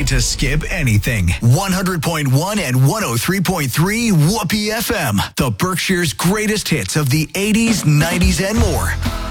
to skip anything. 100.1 and 103.3 Whoopee FM. The Berkshire's greatest hits of the 80s, 90s, and more.